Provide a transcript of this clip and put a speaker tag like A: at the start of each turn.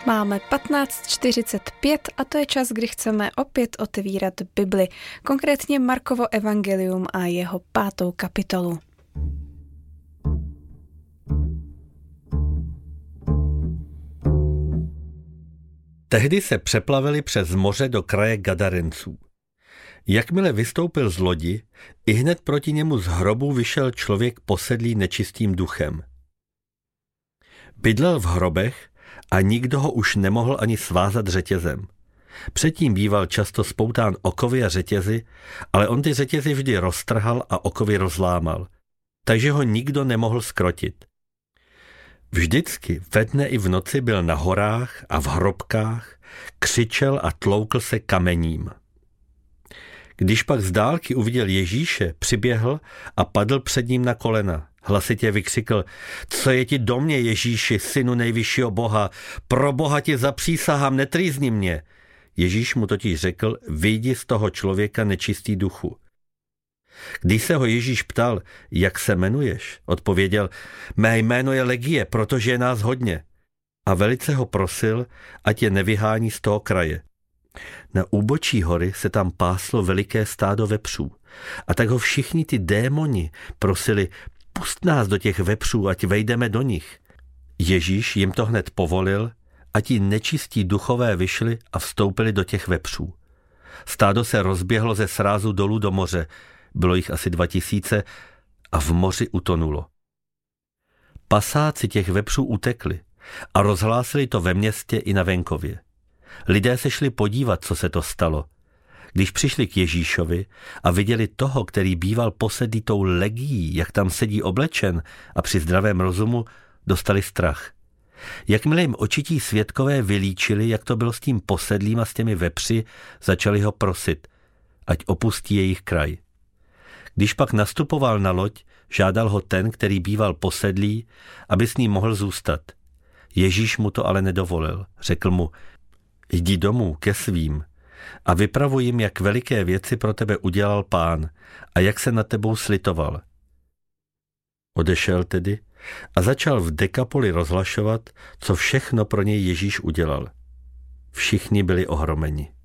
A: Máme 15:45 a to je čas, kdy chceme opět otevírat Bibli, konkrétně Markovo evangelium a jeho 5. kapitolu.
B: Tehdy se přeplavili přes moře do kraje Gadarenců. Jakmile vystoupil z lodi, ihned proti němu z hrobu vyšel člověk posedlý nečistým duchem. Bydlel v hrobech a nikdo ho už nemohl ani svázat řetězem. Předtím býval často spoután okovy a řetězy, ale on ty řetězy vždy roztrhal a okovy rozlámal, takže ho nikdo nemohl zkrotit. Vždycky ve dne i v noci byl na horách a v hrobkách, křičel a tloukl se kamením. Když pak z dálky uviděl Ježíše, přiběhl a padl před ním na kolena. Hlasitě vykřikl: Co je ti do mě, Ježíši, synu nejvyššího Boha? Pro Boha ti zapřísahám, netrýzni mě. Ježíš mu totiž řekl: Vyjdi z toho člověka, nečistý duchu. Když se ho Ježíš ptal: Jak se jmenuješ? Odpověděl: Mé jméno je Legie, protože je nás hodně. A velice ho prosil, ať je nevyhání z toho kraje. Na úbočí hory se tam páslo veliké stádo vepřů. A tak ho všichni ty démoni prosili: Pust nás do těch vepřů, ať vejdeme do nich. Ježíš jim to hned povolil a ti nečistí duchové vyšli a vstoupili do těch vepřů. Stádo se rozběhlo ze srázu dolů do moře, bylo jich asi 2000 a v moři utonulo. Pasáci těch vepřů utekli a rozhlásili to ve městě i na venkově. Lidé se šli podívat, co se to stalo. Když přišli k Ježíšovi a viděli toho, který býval posedlý tou legií, jak tam sedí oblečen a při zdravém rozumu, dostali strach. Jakmile jim očití svědkové vylíčili, jak to bylo s tím posedlým a s těmi vepři, začali ho prosit, ať opustí jejich kraj. Když pak nastupoval na loď, žádal ho ten, který býval posedlý, aby s ním mohl zůstat. Ježíš mu to ale nedovolil. Řekl mu: Jdi domů ke svým a vypravuj jim, jak veliké věci pro tebe udělal Pán a jak se nad tebou slitoval. Odešel tedy a začal v Dekapoli rozhlašovat, co všechno pro něj Ježíš udělal. Všichni byli ohromeni.